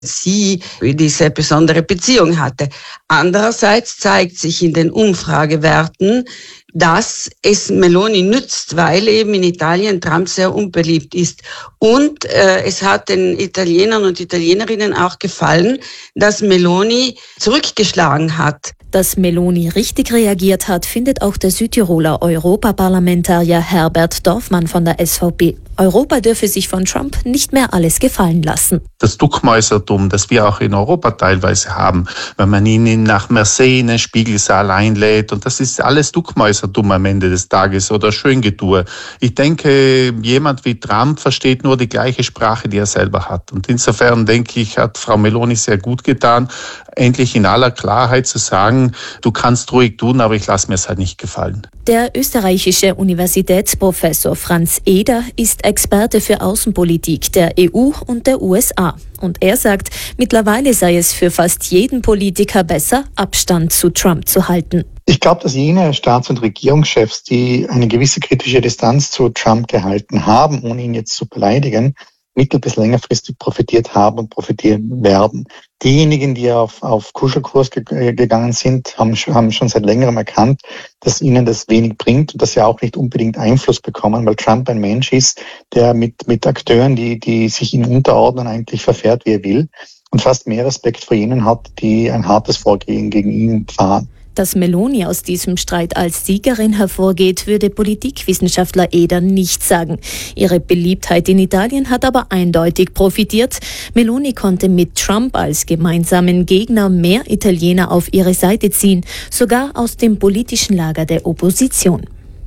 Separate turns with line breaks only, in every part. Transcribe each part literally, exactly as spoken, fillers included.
sie diese besondere Beziehung hatte. Andererseits zeigt sich in den Umfragewerten, dass es Meloni nützt, weil eben in Italien Trump sehr unbeliebt ist. Und äh, es hat den Italienern und Italienerinnen auch gefallen, dass Meloni zurückgeschlagen hat.
Dass Meloni richtig reagiert hat, findet auch der Südtiroler Europaparlamentarier Herbert Dorfmann von der S V P. Europa dürfe sich von Trump nicht mehr alles gefallen lassen.
Das Duckmäusertum, das wir auch in Europa teilweise haben, wenn man ihn nach Marseille in den Spiegelsaal einlädt, und das ist alles Duckmäusertum am Ende des Tages oder Schöngetue. Ich denke, jemand wie Trump versteht nur die gleiche Sprache, die er selber hat. Und insofern denke ich, hat Frau Meloni sehr gut getan, endlich in aller Klarheit zu sagen, du kannst ruhig tun, aber ich lasse mir es halt nicht gefallen.
Der österreichische Universitätsprofessor Franz Eder ist Experte für Außenpolitik der E U und der U S A. Und er sagt, mittlerweile sei es für fast jeden Politiker besser, Abstand zu Trump zu halten.
Ich glaube, dass jene Staats- und Regierungschefs, die eine gewisse kritische Distanz zu Trump gehalten haben, ohne ihn jetzt zu beleidigen, mittel- bis längerfristig profitiert haben und profitieren werden. Diejenigen, die auf, auf Kuschelkurs ge- gegangen sind, haben, haben schon seit längerem erkannt, dass ihnen das wenig bringt und dass sie auch nicht unbedingt Einfluss bekommen, weil Trump ein Mensch ist, der mit, mit Akteuren, die, die sich ihm unterordnen, eigentlich verfährt, wie er will, und fast mehr Respekt vor jenen hat, die ein hartes Vorgehen gegen ihn fahren.
Dass Meloni aus diesem Streit als Siegerin hervorgeht, würde Politikwissenschaftler Eder nicht sagen. Ihre Beliebtheit in Italien hat aber eindeutig profitiert. Meloni konnte mit Trump als gemeinsamen Gegner mehr Italiener auf ihre Seite ziehen, sogar aus dem politischen Lager der Opposition.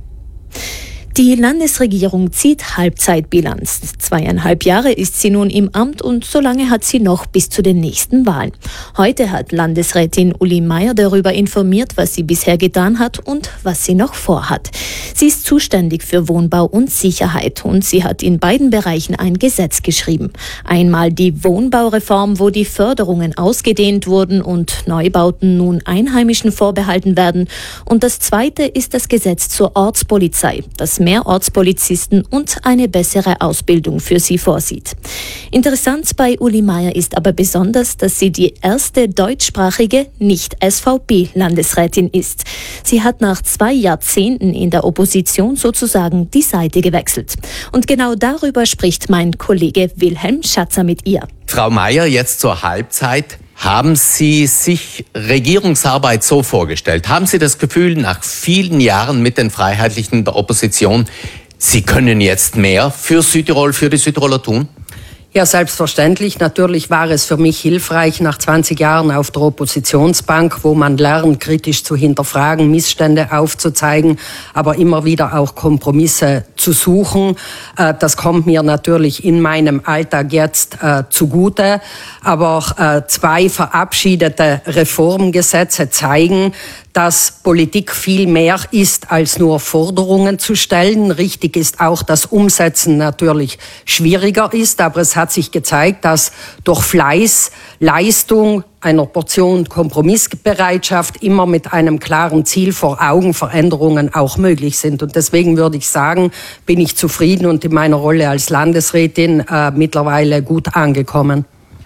Die Landesregierung zieht Halbzeitbilanz. Zweieinhalb Jahre ist sie nun im Amt und so lange hat sie noch bis zu den nächsten Wahlen. Heute hat Landesrätin Uli Meier darüber informiert, was sie bisher getan hat und was sie noch vorhat. Sie ist zuständig für Wohnbau und Sicherheit und sie hat in beiden Bereichen ein Gesetz geschrieben. Einmal die Wohnbaureform, wo die Förderungen ausgedehnt wurden und Neubauten nun Einheimischen vorbehalten werden. Und das zweite ist das Gesetz zur Ortspolizei, das mehr Ortspolizisten und eine bessere Ausbildung für sie vorsieht. Interessant bei Uli Meier ist aber besonders, dass sie die erste deutschsprachige Nicht-S V P-Landesrätin ist. Sie hat nach zwei Jahrzehnten in der Opposition sozusagen die Seite gewechselt. Und genau darüber spricht mein Kollege Wilhelm Schatzer mit ihr.
Frau Meier, jetzt zur Halbzeit. Haben Sie sich Regierungsarbeit so vorgestellt? Haben Sie das Gefühl, nach vielen Jahren mit den Freiheitlichen der Opposition, Sie können jetzt mehr für Südtirol, für die Südtiroler tun?
Ja, selbstverständlich. Natürlich war es für mich hilfreich, nach zwanzig Jahren auf der Oppositionsbank, wo man lernt, kritisch zu hinterfragen, Missstände aufzuzeigen, aber immer wieder auch Kompromisse zu suchen. Das kommt mir natürlich in meinem Alltag jetzt äh, zugute. Aber äh, zwei verabschiedete Reformgesetze zeigen, dass Politik viel mehr ist, als nur Forderungen zu stellen. Richtig ist auch, dass Umsetzen natürlich schwieriger ist, aber es hat sich gezeigt, dass durch Fleiß, Leistung, einer Portion Kompromissbereitschaft immer mit einem klaren Ziel vor Augen Veränderungen auch möglich sind. Und deswegen würde ich sagen, bin ich zufrieden und in meiner Rolle als Landesrätin äh, mittlerweile gut angekommen.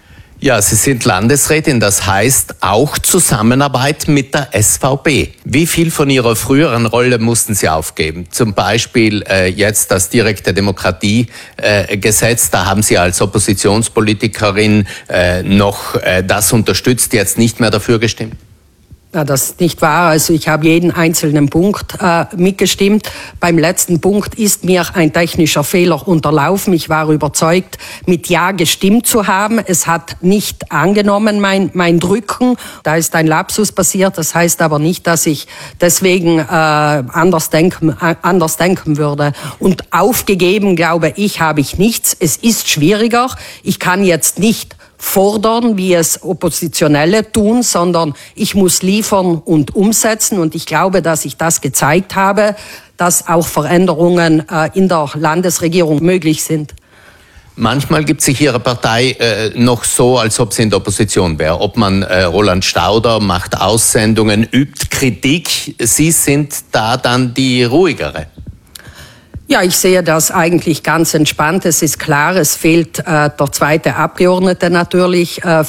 Ja, Sie sind Landesrätin, das heißt auch Zusammenarbeit mit der S V P. Wie viel von Ihrer früheren Rolle mussten Sie aufgeben? Zum Beispiel äh, jetzt das direkte Demokratiegesetz, äh, da haben Sie als Oppositionspolitikerin äh, noch äh, das unterstützt, jetzt nicht mehr dafür gestimmt?
Ja, das ist nicht wahr. Also ich habe jeden einzelnen Punkt äh, mitgestimmt. Beim letzten Punkt ist mir ein technischer Fehler unterlaufen. Ich war überzeugt, mit Ja gestimmt zu haben. Es hat nicht angenommen, mein, mein Drücken. Da ist ein Lapsus passiert. Das heißt aber nicht, dass ich deswegen äh, anders denken, äh, anders denken würde. Und aufgegeben, glaube ich, habe ich nichts. Es ist schwieriger. Ich kann jetzt nicht fordern, wie es Oppositionelle tun, sondern ich muss liefern und umsetzen. Und ich glaube, dass ich das gezeigt habe, dass auch Veränderungen äh, in der Landesregierung möglich sind.
Manchmal gibt sich Ihre Partei äh, noch so, als ob sie in der Opposition wäre. Ob man äh, Roland Stauder macht Aussendungen, übt Kritik. Sie sind da dann die ruhigere.
Ja, ich sehe das eigentlich ganz entspannt. Es ist klar, es fehlt äh, der zweite Abgeordnete natürlich äh,